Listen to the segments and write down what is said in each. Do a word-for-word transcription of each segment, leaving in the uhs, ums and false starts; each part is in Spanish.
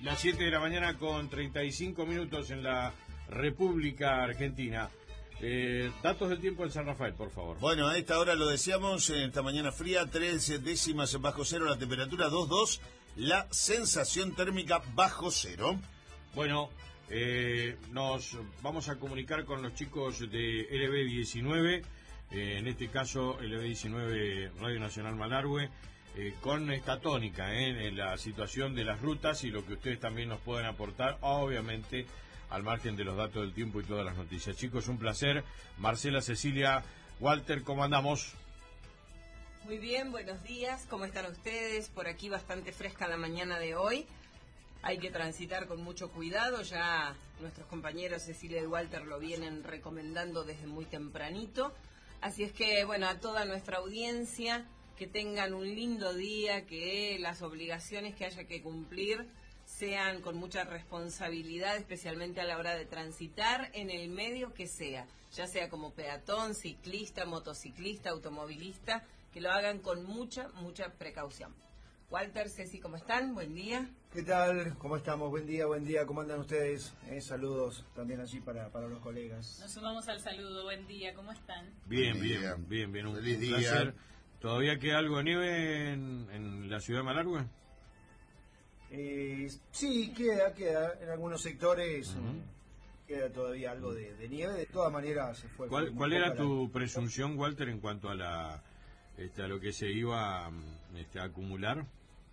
Las siete de la mañana con treinta y cinco minutos en la República Argentina. Eh, datos del tiempo en San Rafael, por favor. Bueno, a esta hora lo decíamos, en esta mañana fría, tres décimas bajo cero, la temperatura dos coma dos, la sensación térmica bajo cero. Bueno, eh, nos vamos a comunicar con los chicos de L B diecinueve, eh, en este caso L B diecinueve Radio Nacional Malargüe, eh, con esta tónica eh, en la situación de las rutas y lo que ustedes también nos pueden aportar, obviamente al margen de los datos del tiempo y todas las noticias. Chicos, un placer. Marcela, Cecilia, Walter, ¿cómo andamos? Muy bien, buenos días. ¿Cómo están ustedes? Por aquí bastante fresca la mañana de hoy. Hay que transitar con mucho cuidado. Ya nuestros compañeros Cecilia y Walter lo vienen recomendando desde muy tempranito. Así es que, bueno, a toda nuestra audiencia, que tengan un lindo día, que las obligaciones que haya que cumplir sean con mucha responsabilidad, especialmente a la hora de transitar en el medio que sea, ya sea como peatón, ciclista, motociclista, automovilista, que lo hagan con mucha, mucha precaución. Walter, Ceci, ¿cómo están? Buen día. ¿Qué tal? ¿Cómo estamos? Buen día, buen día. ¿Cómo andan ustedes? Eh, saludos también allí para, para los colegas. Nos sumamos al saludo. Buen día, ¿cómo están? Bien, bien, bien, bien. Un, Feliz un día. placer. ¿Todavía queda algo de nieve en, en la ciudad de Malargüe? Eh, sí, queda, queda. En algunos sectores Uh-huh. eh, queda todavía algo de, de nieve. De todas maneras se fue. ¿Cuál, muy cuál poca era tu la- presunción, Walter, en cuanto a la este, a lo que se iba este, a acumular?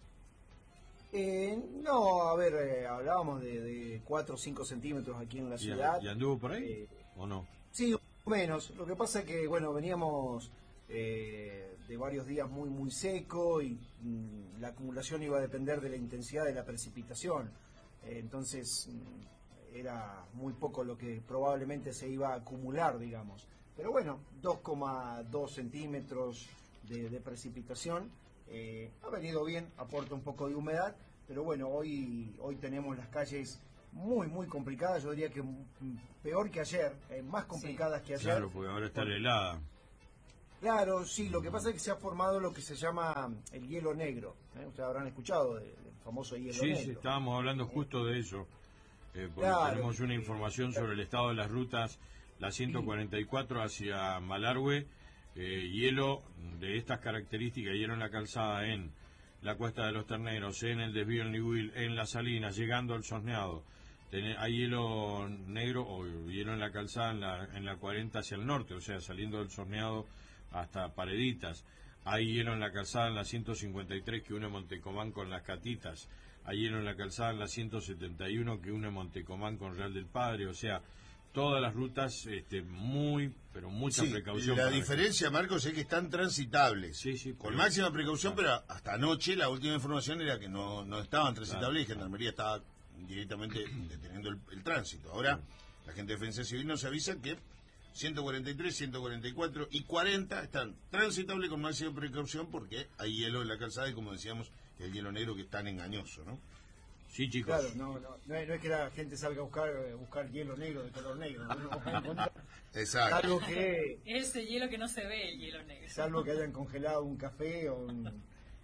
Eh, no, a ver, eh, hablábamos de, de cuatro o cinco centímetros aquí en la ¿Y, ciudad. y anduvo por ahí Eh, o no? Sí, o menos. Lo que pasa es que, bueno, veníamos eh, de varios días muy, muy seco y mm, la acumulación iba a depender de la intensidad de la precipitación. Eh, entonces, mm, era muy poco lo que probablemente se iba a acumular, digamos. Pero bueno, dos coma dos centímetros de, de precipitación. Eh, ha venido bien, aporta un poco de humedad, pero bueno, hoy, hoy tenemos las calles muy, muy complicadas, yo diría que mm, peor que ayer, eh, más complicadas que ayer. Claro, porque ahora está la helada. Claro, sí, lo que pasa es que se ha formado lo que se llama el hielo negro. ¿eh? Ustedes habrán escuchado de- del famoso hielo Sí, negro. sí, estábamos hablando justo de eso. Eh, porque Claro. tenemos una información sobre el estado de las rutas, la ciento cuarenta y cuatro hacia Malargüe, eh, hielo de estas características, hielo en la calzada en la Cuesta de los Terneros, en el desvío del Nihuil, en las Salinas, llegando al Sosneado. Tené- hay hielo negro o hielo en la calzada en la, en la cuarenta hacia el norte, o sea, saliendo del Sosneado hasta Pareditas. Hay hielo en la calzada en la ciento cincuenta y tres que une Montecomán con Las Catitas. Hay hielo en la calzada en la ciento setenta y uno que une Montecomán con Real del Padre. O sea, todas las rutas este, muy, pero mucha Sí, precaución. la para diferencia, Marcos, es que están transitables. Sí, sí, con pero- máxima precaución, Claro. pero hasta anoche la última información era que no, no estaban transitables y Gendarmería estaba directamente deteniendo el, el tránsito. Ahora, la gente de Defensa Civil nos avisa que ciento cuarenta y tres, ciento cuarenta y cuatro y cuarenta están transitables con máxima precaución porque hay hielo en la calzada y, como decíamos, el hielo negro que es tan engañoso, ¿no? Sí, chicos. Claro, no, no, no es, no es que la gente salga a buscar, eh, buscar hielo negro de color negro, no, no va a encontrar. Exacto. Salvo que, Ese hielo que no se ve, el hielo negro. salvo que hayan congelado un café o un...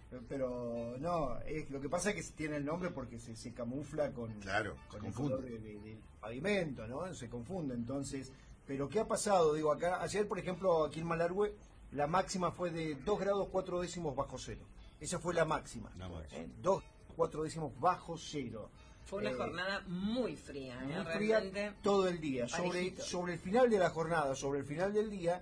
Pero no, es, lo que pasa es que tiene el nombre porque se, se camufla con, Claro, se con el confunde. color de- de- del pavimento, ¿no? Se confunde, entonces... Pero ¿qué ha pasado? Digo, acá, ayer, por ejemplo, aquí en Malargüe, la máxima fue de dos grados cuatro décimos bajo cero. Esa fue la máxima. La máxima. ¿eh? dos, cuatro décimos bajo cero. Fue una Eh, jornada muy fría, ¿eh? muy fría Realmente todo el día. Sobre, parejito. sobre el final de la jornada, sobre el final del día,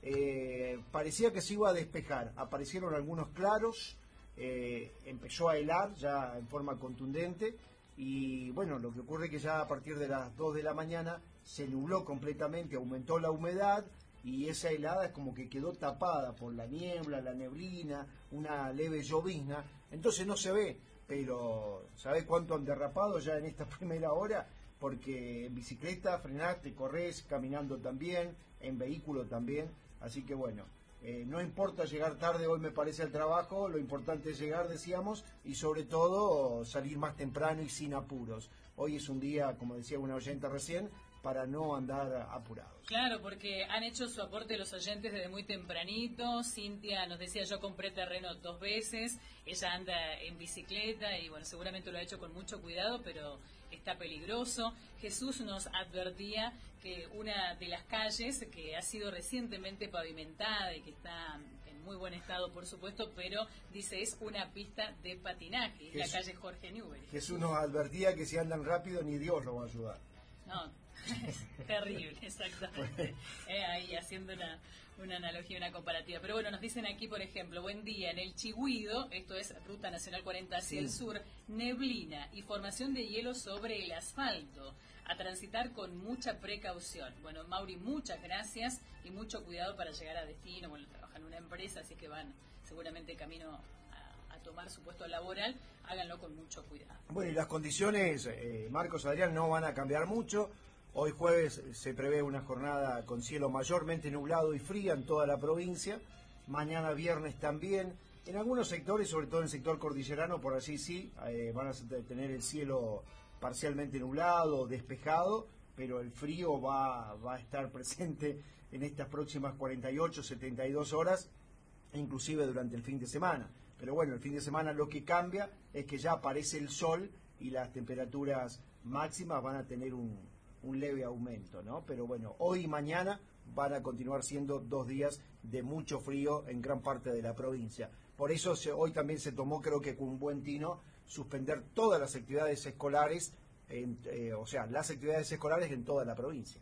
eh, parecía que se iba a despejar. Aparecieron algunos claros, eh, empezó a helar ya en forma contundente. Y bueno, lo que ocurre es que ya a partir de las dos de la mañana se nubló completamente, aumentó la humedad y esa helada es como que quedó tapada por la niebla, la neblina, una leve llovizna. Entonces no se ve, pero ¿sabés cuánto han derrapado ya en esta primera hora? Porque en bicicleta frenaste, corres, caminando también, en vehículo también. Así que bueno, eh, no importa llegar tarde hoy me parece al trabajo, lo importante es llegar, decíamos, y sobre todo salir más temprano y sin apuros. Hoy es un día, como decía una oyente recién, para no andar apurados. Claro, porque han hecho su aporte los oyentes desde muy tempranito. Cintia nos decía, yo compré terreno dos veces, ella anda en bicicleta y bueno, seguramente lo ha hecho con mucho cuidado, pero está peligroso. Jesús nos advertía que una de las calles que ha sido recientemente pavimentada y que está en muy buen estado, por supuesto, pero dice es una pista de patinaje, es la calle Jorge Newbery. Jesús nos advertía que si andan rápido ni Dios los va a ayudar. No, terrible, exactamente. Eh, ahí haciendo una, una analogía, una comparativa. Pero bueno, nos dicen aquí, por ejemplo, buen día, en el Chigüido, esto es Ruta Nacional cuarenta hacia sí. el sur, neblina y formación de hielo sobre el asfalto. A transitar con mucha precaución. Bueno, Mauri, muchas gracias y mucho cuidado para llegar a destino. Bueno, trabajan en una empresa, así que van seguramente camino a, a tomar su puesto laboral. Háganlo con mucho cuidado. Bueno, y las condiciones, eh, Marcos, Adrián, no van a cambiar mucho. Hoy jueves se prevé una jornada con cielo mayormente nublado y fría en toda la provincia. Mañana viernes también. En algunos sectores, sobre todo en el sector cordillerano, por allí sí, eh, van a tener el cielo parcialmente nublado, despejado, pero el frío va, va a estar presente en estas próximas cuarenta y ocho, setenta y dos horas, inclusive durante el fin de semana. Pero bueno, el fin de semana lo que cambia es que ya aparece el sol y las temperaturas máximas van a tener un, un leve aumento, ¿no? Pero bueno, hoy y mañana van a continuar siendo dos días de mucho frío en gran parte de la provincia. Por eso se, hoy también se tomó, creo que con un buen tino, suspender todas las actividades escolares, en, eh, o sea, las actividades escolares en toda la provincia.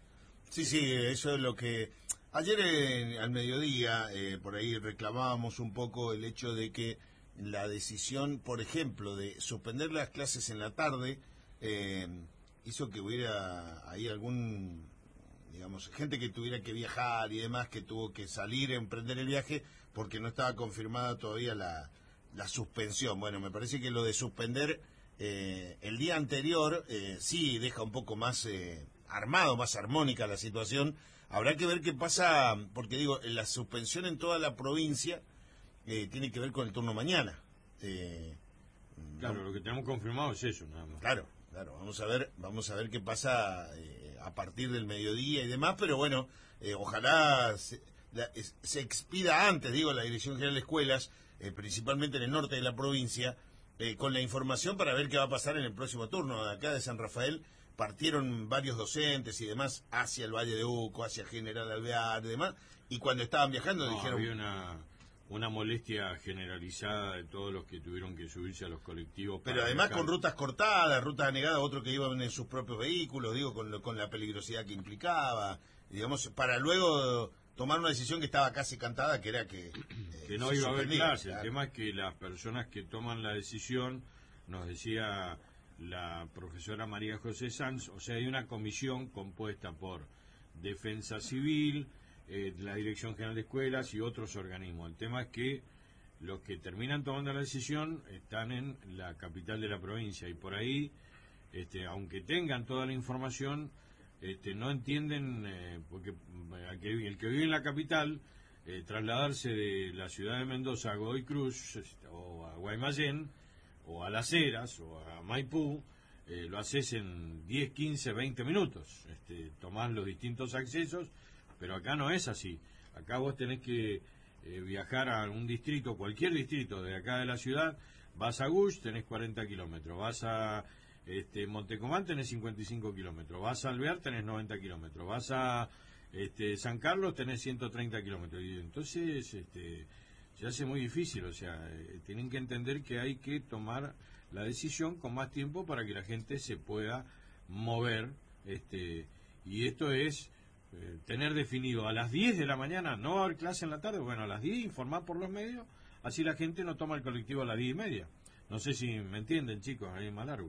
Sí, sí, eso es lo que... Ayer eh, al mediodía, eh, por ahí reclamábamos un poco el hecho de que la decisión, por ejemplo, de suspender las clases en la tarde, eh, hizo que hubiera ahí algún, digamos, gente que tuviera que viajar y demás, que tuvo que salir a emprender el viaje porque no estaba confirmada todavía la... la suspensión. Bueno, me parece que lo de suspender eh, el día anterior eh, sí deja un poco más eh, armado, más armónica la situación. Habrá que ver qué pasa, porque digo, la suspensión en toda la provincia eh, tiene que ver con el turno mañana. Eh, claro, no, lo que tenemos confirmado es eso, nada más. Claro, claro, vamos a ver, vamos a ver qué pasa eh, a partir del mediodía y demás, pero bueno, eh, ojalá se, la, es, se expida antes, digo, la Dirección General de Escuelas, Eh, principalmente en el norte de la provincia, eh, con la información para ver qué va a pasar en el próximo turno. Acá de San Rafael partieron varios docentes y demás hacia el Valle de Uco, hacia General Alvear y demás, y cuando estaban viajando No, dijeron... había una, una molestia generalizada de todos los que tuvieron que subirse a los colectivos. Pero para además viajar. con rutas cortadas, rutas anegadas, otros que iban en sus propios vehículos, digo, con, lo, con la peligrosidad que implicaba, digamos, para luego tomar una decisión que estaba casi cantada, que era que... Eh, que no se iba a haber suspendía, clase. claro. El tema es que las personas que toman la decisión, nos decía la profesora María José Sanz, o sea, hay una comisión compuesta por Defensa Civil, eh, la Dirección General de Escuelas y otros organismos. El tema es que los que terminan tomando la decisión están en la capital de la provincia y por ahí, este, aunque tengan toda la información, este, no entienden, eh, porque eh, el que vive en la capital, eh, trasladarse de la ciudad de Mendoza a Godoy Cruz, este, o a Guaymallén, o a Las Heras, o a Maipú, eh, lo haces en diez, quince, veinte minutos. Este, tomás los distintos accesos, pero acá no es así. Acá vos tenés que eh, viajar a un distrito, cualquier distrito de acá de la ciudad, vas a Gush, tenés cuarenta kilómetros, vas a este, Montecomán, tenés cincuenta y cinco kilómetros, vas a Alvear, tenés noventa kilómetros, vas a este, San Carlos, tenés ciento treinta kilómetros. Y entonces este, se hace muy difícil, o sea, eh, tienen que entender que hay que tomar la decisión con más tiempo para que la gente se pueda mover, este, y esto es eh, tener definido a las diez de la mañana, no va a haber clase en la tarde, bueno, a las diez informar por los medios, así la gente no toma el colectivo a las diez y media. No sé si me entienden, chicos, ahí en Malargüe.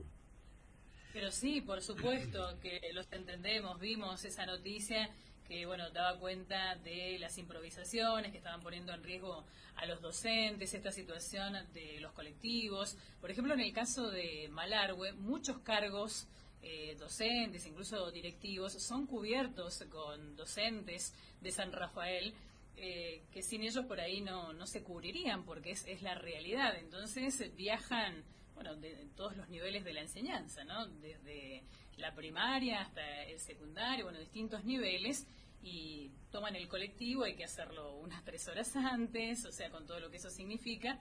Pero sí, por supuesto que los entendemos, vimos esa noticia que, bueno, daba cuenta de las improvisaciones que estaban poniendo en riesgo a los docentes, esta situación de los colectivos. Por ejemplo, en el caso de Malargüe, muchos cargos eh, docentes, incluso directivos, son cubiertos con docentes de San Rafael, eh, que sin ellos por ahí no, no se cubrirían, porque es, es la realidad. Entonces viajan bueno, de, de todos los niveles de la enseñanza, ¿no? Desde la primaria hasta el secundario, bueno, distintos niveles, y toman el colectivo, hay que hacerlo unas tres horas antes, o sea, con todo lo que eso significa.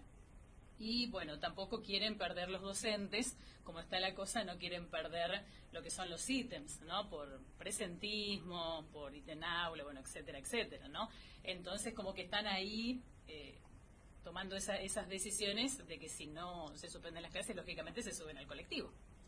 Y bueno, tampoco quieren perder los docentes, como está la cosa, no quieren perder lo que son los ítems, ¿no? Por presentismo, por ítem aula, bueno, etcétera, etcétera, ¿no? Entonces, como que están ahí eh, tomando esa, esas decisiones de que si no se suspenden las clases, lógicamente se suben al colectivo.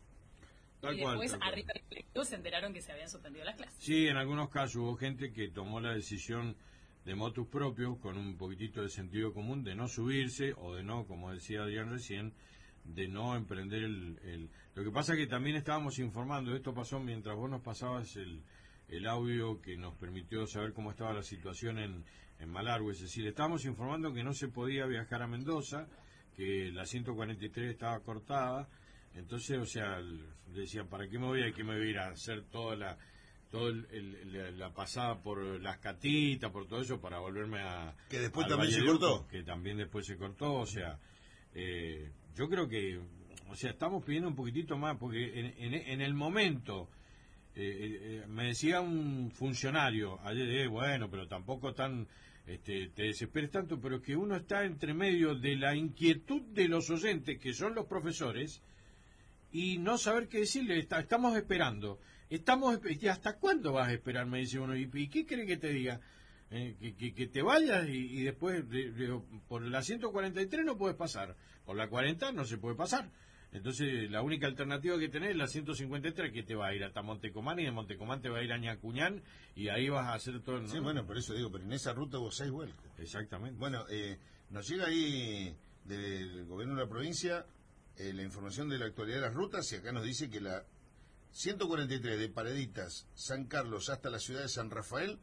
Tal y cual, después, tal cual. arriba del colectivo, se enteraron que se habían suspendido las clases. Sí, en algunos casos hubo gente que tomó la decisión de motus propios, con un poquitito de sentido común, de no subirse o de no, como decía Adrián recién, de no emprender el... el... Lo que pasa es que también estábamos informando, esto pasó mientras vos nos pasabas el, el audio que nos permitió saber cómo estaba la situación en, en Malargüe, es decir, estábamos informando que no se podía viajar a Mendoza, que la ciento cuarenta y tres estaba cortada, entonces, o sea, decían, ¿para qué me voy a, que me voy a ir a hacer toda la... todo el, el, la pasada por las catitas, por todo eso, para volverme a... Que después al también se Valleluco, cortó. Que también después se cortó, o sea, eh, yo creo que, o sea, estamos pidiendo un poquitito más, porque en, en, en el momento, eh, eh, me decía un funcionario ayer, eh, bueno, pero tampoco tan, este, te desesperes tanto, pero que uno está entre medio de la inquietud de los oyentes, que son los profesores, y no saber qué decirle, está, estamos esperando. Estamos, ¿y hasta cuándo vas a esperar? Me dice uno, ¿y, y qué quiere que te diga? Eh, que, que, que te vayas y, y después, de, de, por la ciento cuarenta y tres no puedes pasar, por la cuarenta no se puede pasar. Entonces, la única alternativa que tenés es la ciento cincuenta y tres, que te va a ir hasta Montecomán, y de Montecomán te va a ir a Ñacuñán, y ahí vas a hacer todo... ¿no? Sí, bueno, por eso digo, pero en esa ruta hubo seis vuelcos. Exactamente. Bueno, eh, nos llega ahí del gobierno de la provincia eh, la información de la actualidad de las rutas, y acá nos dice que la ciento cuarenta y tres de Pareditas, San Carlos hasta la ciudad de San Rafael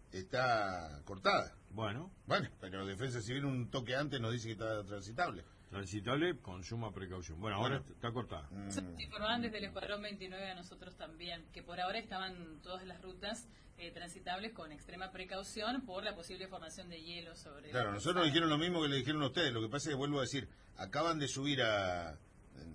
está cortada. Bueno. Bueno, pero Defensa Civil un toque antes nos dice que está transitable. Transitable con suma precaución. Bueno, ahora bueno. está cortada. Mm. Nos informaban desde el Escuadrón veintinueve a nosotros también, que por ahora estaban todas las rutas eh, transitables con extrema precaución por la posible formación de hielo sobre... Claro, nosotros nos dijeron lo mismo que le dijeron a ustedes. Lo que pasa es que, vuelvo a decir, acaban de subir a, al,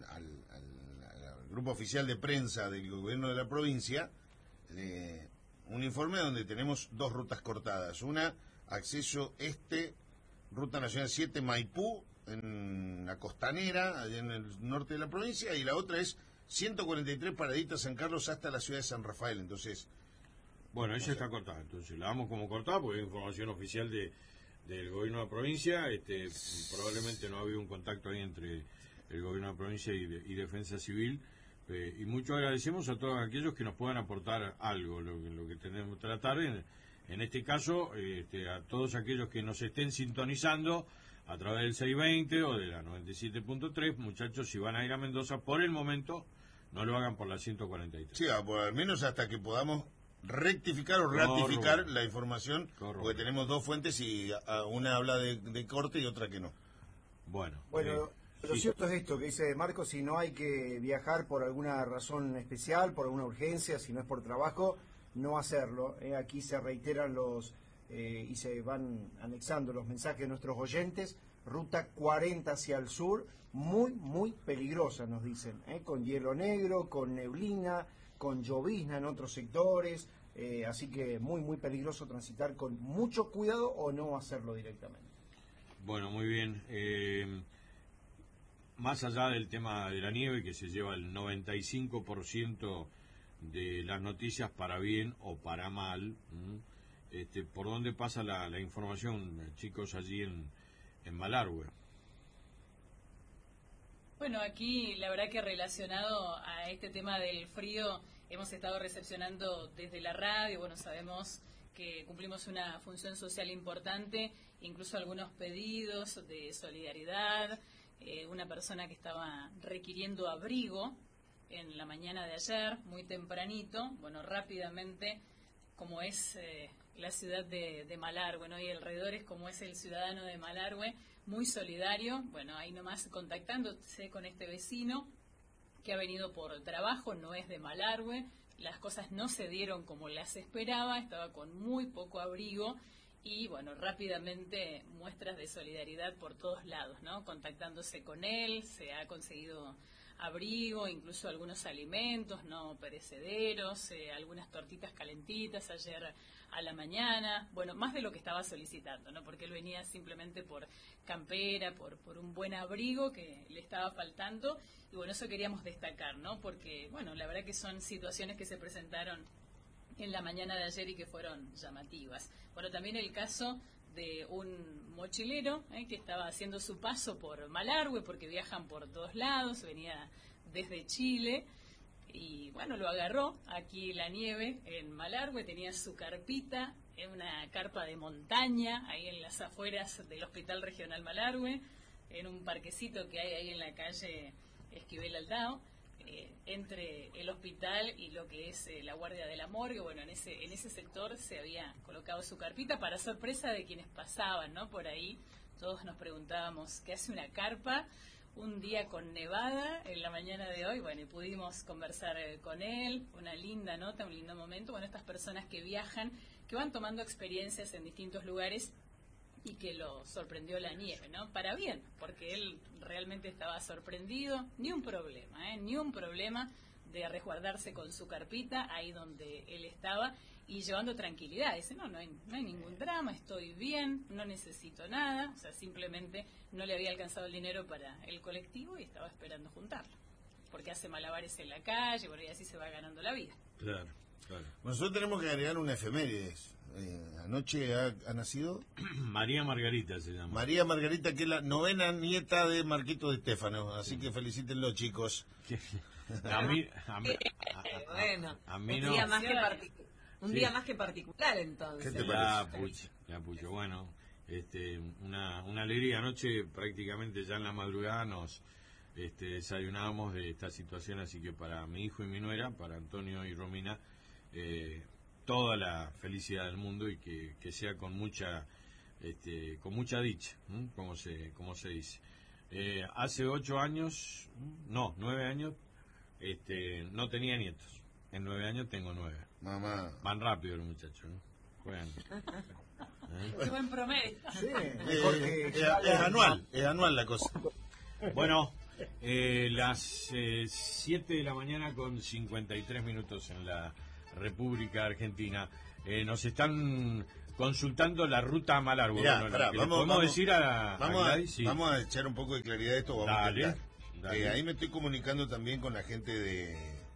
al, al grupo oficial de prensa del gobierno de la provincia eh, un informe donde tenemos dos rutas cortadas. Una, acceso este, Ruta Nacional siete, Maipú, en la costanera, allá en el norte de la provincia, y la otra es ciento cuarenta y tres Paraditas San Carlos hasta la ciudad de San Rafael. Entonces, bueno, ella está cortada, entonces la damos como cortada porque es información oficial de del gobierno de la provincia. Este, probablemente no ha habido un contacto ahí entre el gobierno de la provincia y, de, y Defensa Civil, eh, y mucho agradecemos a todos aquellos que nos puedan aportar algo, lo, lo que tenemos que tratar en, en este caso, este, a todos aquellos que nos estén sintonizando a través del seiscientos veinte o de la noventa y siete punto tres, muchachos, si van a ir a Mendoza, por el momento, no lo hagan por la ciento cuarenta y tres. Sí, por al menos hasta que podamos rectificar o ratificar Corro. la información, Corro. porque tenemos dos fuentes y a, una habla de, de corte y otra que no. Bueno. Bueno, eh, lo sí. cierto es esto que dice Marcos, si no hay que viajar por alguna razón especial, por alguna urgencia, si no es por trabajo, no hacerlo. Eh, aquí se reiteran los... Eh, y se van anexando los mensajes de nuestros oyentes. Ruta cuarenta hacia el sur, muy, muy peligrosa, nos dicen, ¿eh? Con hielo negro, con neblina, con llovizna en otros sectores, eh, así que muy, muy peligroso transitar con mucho cuidado o no hacerlo directamente. Bueno, muy bien. Eh, más allá del tema de la nieve, que se lleva el noventa y cinco por ciento de las noticias para bien o para mal, ¿m? Este, ¿por dónde pasa la, la información, chicos, allí en, en Malargüe? Bueno, aquí la verdad que relacionado a este tema del frío, hemos estado recepcionando desde la radio, bueno, sabemos que cumplimos una función social importante, incluso algunos pedidos de solidaridad, eh, una persona que estaba requiriendo abrigo en la mañana de ayer, muy tempranito, bueno, rápidamente, como es... Eh, la ciudad de, de Malargüe, ¿no? Y alrededores, como es el ciudadano de Malargüe, muy solidario, bueno, ahí nomás contactándose con este vecino que ha venido por trabajo, no es de Malargüe, las cosas no se dieron como las esperaba, estaba con muy poco abrigo y bueno, rápidamente muestras de solidaridad por todos lados, ¿no? Contactándose con él, se ha conseguido abrigo, incluso algunos alimentos no perecederos, eh, algunas tortitas calentitas ayer a la mañana, bueno, más de lo que estaba solicitando, ¿no? Porque él venía simplemente por campera, por, por un buen abrigo que le estaba faltando, y bueno, eso queríamos destacar, ¿no? Porque, bueno, la verdad que son situaciones que se presentaron en la mañana de ayer y que fueron llamativas. Bueno, también el caso de un mochilero eh, que estaba haciendo su paso por Malargüe, porque viajan por todos lados, venía desde Chile, y bueno, lo agarró aquí la nieve en Malargüe, tenía su carpita, en una carpa de montaña, ahí en las afueras del Hospital Regional Malargüe, en un parquecito que hay ahí en la calle Esquivel Aldao, eh, entre el hospital y lo que es eh, la guardia de la morgue. Bueno, en ese en ese sector se había colocado su carpita para sorpresa de quienes pasaban, ¿no? Por ahí todos nos preguntábamos, ¿qué hace una carpa un día con nevada en la mañana de hoy? Bueno, y pudimos conversar eh, con él, una linda nota, un lindo momento. Bueno, estas personas que viajan, que van tomando experiencias en distintos lugares y que lo sorprendió la nieve, ¿no? Para bien, porque él realmente estaba sorprendido, ni un problema, ¿eh? Ni un problema de resguardarse con su carpita ahí donde él estaba y llevando tranquilidad. Dice, no, no hay, no hay ningún drama, estoy bien, no necesito nada, o sea, simplemente no le había alcanzado el dinero para el colectivo y estaba esperando juntarlo, porque hace malabares en la calle, bueno, y así se va ganando la vida. Claro, claro. Nosotros tenemos que agregar una efemérides. Eh, anoche ha, ha nacido María Margarita se llama. María Margarita, que es la novena nieta de Marquito de Estéfano, así que felicítenlo, chicos. A mí, a mí, a, a- Bueno, a mí un, no. día más que partic- un Sí. día más que particular, entonces. ¿Qué te Ya, parece? pucha, ya, pucha. Bueno, este, una, una alegría. Anoche prácticamente ya en la madrugada nos este, desayunábamos de esta situación, así que para mi hijo y mi nuera, para Antonio y Romina, eh, toda la felicidad del mundo y que, que sea con mucha este, con mucha dicha, ¿m? como se como se dice. Eh, hace ocho años, no, nueve años, este, no tenía nietos. En nueve años tengo nueve. Mamá. Van rápido los muchachos, ¿no? Juegan. ¿Eh? Qué buen promedio. Sí, Eh, mejor eh, que- es, es anual, es anual la cosa. Bueno, eh, las eh, siete de la mañana con cincuenta y tres minutos en la República Argentina. Eh, nos están consultando la ruta a Malargüe. Mirá, Bueno, pará, lo que le vamos- podemos vamos- decir a, a Vamos a, Gladys, sí. vamos a echar un poco de claridad a esto. Vamos Dale, a intentar. dale. Eh, ahí me estoy comunicando también con la gente de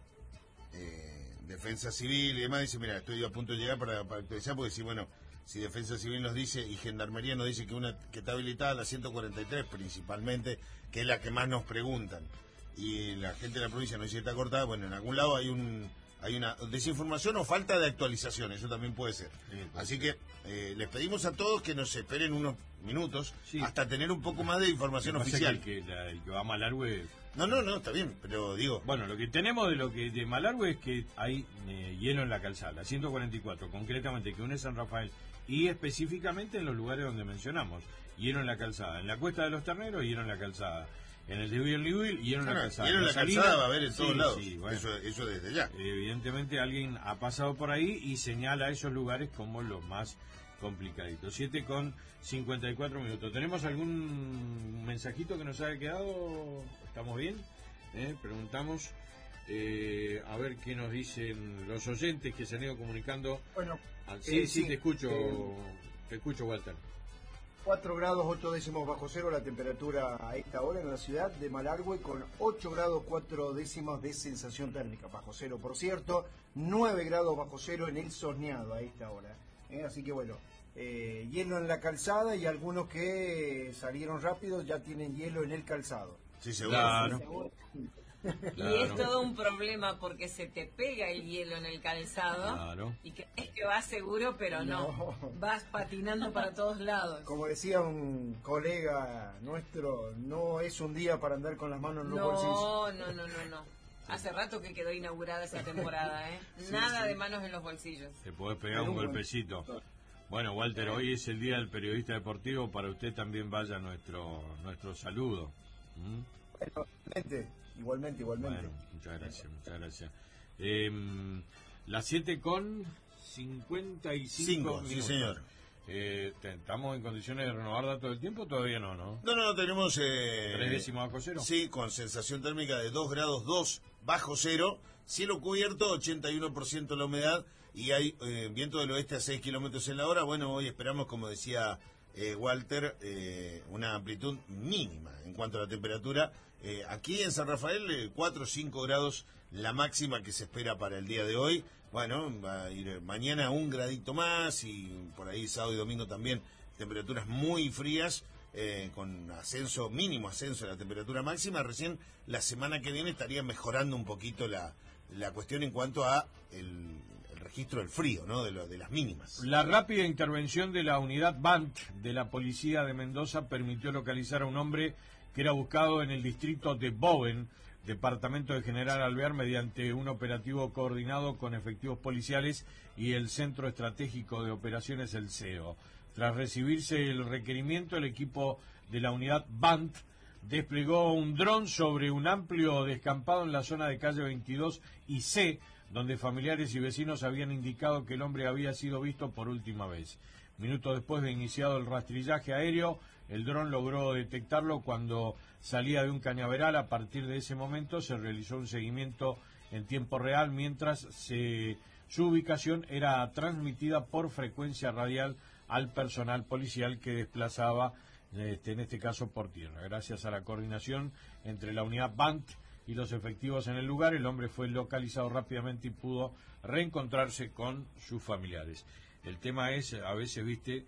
eh, Defensa Civil y demás. Dice, mira, estoy a punto de llegar para, para actualizar, porque si, bueno, si Defensa Civil nos dice y Gendarmería nos dice que una que está habilitada la ciento cuarenta y tres principalmente, que es la que más nos preguntan, y la gente de la provincia nos dice que está cortada, bueno, en algún lado hay un hay una desinformación o falta de actualización, eso también puede ser. Sí, puede Así ser. que eh, les pedimos a todos que nos esperen unos minutos Sí. hasta tener un poco más de información Lo que pasa oficial. es que el que, la- el que va a Malargüe. No, no, no, está bien, pero digo, Bueno, lo que tenemos de lo que de Malargüe es que hay eh, hielo en la calzada, la ciento cuarenta y cuatro, concretamente que une San Rafael y específicamente en los lugares donde mencionamos. Hielo en la calzada, en la Cuesta de los Terneros, hielo en la calzada. En el de Huil hielo en la no, calzada. y en la salida- calzada va a haber en Sí, todos lados. sí, bueno. eso, eso desde ya. Evidentemente alguien ha pasado por ahí y señala esos lugares como los más complicaditos. siete con cincuenta y cuatro minutos. ¿Tenemos algún mensajito que nos haya quedado? ¿Estamos bien? ¿Eh? Preguntamos. Eh, a ver qué nos dicen los oyentes que se han ido comunicando. Bueno, Ah, sí, eh, sí, sí, te escucho. eh, Te escucho, Walter. cuatro grados ocho décimos bajo cero la temperatura a esta hora en la ciudad de Malargüe, con ocho grados cuatro décimos de sensación térmica, bajo cero por cierto, nueve grados bajo cero en el Sosneado a esta hora. ¿eh? Así que bueno, eh, hielo en la calzada y algunos que salieron rápido ya tienen hielo en el calzado. Sí, seguro. Claro. Y es todo un problema porque se te pega el hielo en el calzado Claro. y crees que vas seguro, pero no. No. Vas patinando para todos lados. Como decía un colega nuestro, no es un día para andar con las manos en los bolsillos. No, no, no, no, no. Hace rato que quedó inaugurada esa temporada, ¿eh? Nada de manos en los bolsillos. Te podés pegar un Pero bueno. golpecito. Bueno, Walter, hoy es el Día del Periodista Deportivo. Para usted también vaya nuestro nuestro saludo. ¿Mm? Bueno, igualmente, igualmente, igualmente. Bueno, muchas gracias, muchas gracias. Eh, las siete con cincuenta y cinco Cinco, sí, minutos. señor. Eh, te- ¿Estamos en condiciones de renovar datos del tiempo? Todavía no, ¿no? No, no, tenemos... Eh, ¿Tres décimas bajo cero? Sí, con sensación térmica de dos grados dos bajo cero, cielo cubierto, ochenta y uno por ciento la humedad y hay eh, viento del oeste a seis kilómetros en la hora. Bueno, hoy esperamos, como decía eh, Walter, eh, una amplitud mínima en cuanto a la temperatura. Eh, aquí en San Rafael, eh, cuatro o cinco grados la máxima que se espera para el día de hoy. Bueno, va a ir mañana un gradito más y por ahí sábado y domingo también temperaturas muy frías, eh, con ascenso, mínimo ascenso de la temperatura máxima. Recién la semana que viene estaría mejorando un poquito la, la cuestión en cuanto a el, el registro del frío, ¿no? De, lo, de las mínimas. La rápida intervención de la unidad B A N T de la policía de Mendoza permitió localizar a un hombre que era buscado en el distrito de Boven, departamento de General Alvear, mediante un operativo coordinado con efectivos policiales y el Centro Estratégico de Operaciones, el C E O. Tras recibirse el requerimiento, el equipo de la unidad B A N T desplegó un dron sobre un amplio descampado en la zona de calle veintidós y C, donde familiares y vecinos habían indicado que el hombre había sido visto por última vez. Minutos después de iniciado el rastrillaje aéreo, el dron logró detectarlo cuando salía de un cañaveral. A partir de ese momento se realizó un seguimiento en tiempo real, mientras se, su ubicación era transmitida por frecuencia radial al personal policial que desplazaba, este, en este caso por tierra. Gracias a la coordinación entre la unidad B A N T y los efectivos en el lugar, el hombre fue localizado rápidamente y pudo reencontrarse con sus familiares. El tema es, a veces, viste,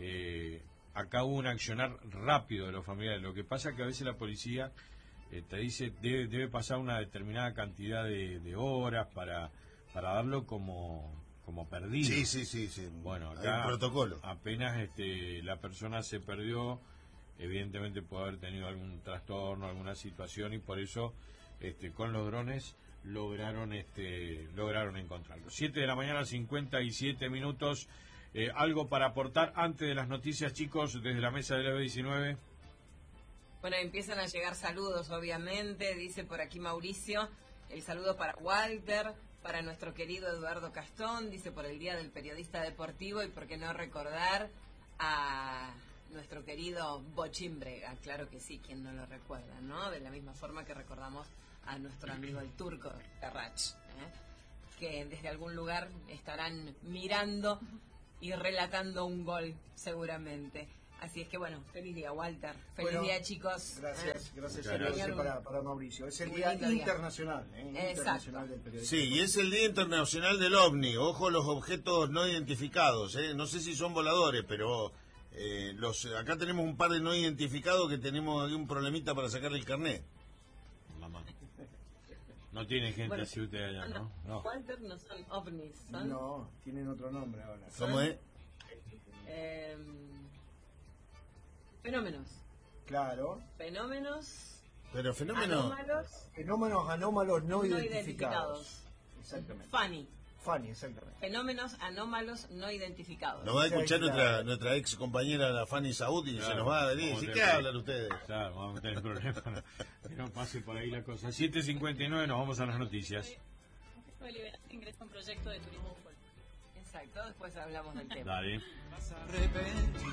eh, acá hubo un accionar rápido de los familiares. Lo que pasa es que a veces la policía eh, te dice debe, debe pasar una determinada cantidad de, de horas para, para darlo como, como perdido. Sí, sí, sí, sí. Bueno, Hay acá un protocolo. apenas este, la persona se perdió, evidentemente puede haber tenido algún trastorno, alguna situación, y por eso este, con los drones lograron este lograron encontrarlo. Siete de la mañana, cincuenta y siete minutos. Eh, algo para aportar antes de las noticias, chicos, desde la mesa del E B diecinueve. Bueno, empiezan a llegar saludos, obviamente, dice por aquí Mauricio, el saludo para Walter, para nuestro querido Eduardo Castón, dice por el Día del Periodista Deportivo, y por qué no recordar a nuestro querido Bochín Brega. Claro que sí, quien no lo recuerda, ¿no? De la misma forma que recordamos a nuestro amigo el turco Carrach, ¿eh? Que desde algún lugar estarán mirando y relatando un gol, seguramente. Así es que, bueno, feliz día, Walter. Feliz Bueno, día, chicos. Gracias, gracias, Muchas gracias gracias. para, para Mauricio. Es el Muy Día lindo día. Internacional, ¿eh? Exacto. Internacional del Periodismo. Sí, y es el Día Internacional del OVNI. Ojo los objetos no identificados, ¿eh? No sé si son voladores, pero eh, los acá tenemos un par de no identificados que tenemos aquí un problemita para sacarle el carnet. Mamá. No tiene gente Bueno, así usted allá, ¿no? No. Walter no son ovnis, son No, tienen otro nombre ahora. ¿Cómo es? eh, fenómenos. Claro. Fenómenos Pero fenómeno... anómalos Fenómenos anómalos no, no identificados. identificados. Exactamente. Funny. Fanny, exactamente. Fenómenos anómalos no identificados. Nos va a escuchar Sí, nuestra claro. nuestra ex compañera, la Fanny Saúd, y se Claro, nos va a venir. vamos a ¿Sí tener qué que- hablan ustedes? Claro, vamos a tener problemas. Que no pase por ahí la cosa. siete cincuenta y nueve, nos vamos a las noticias. Fue liberado, ingresó un proyecto de turismo. Exacto, después hablamos del tema. Dale.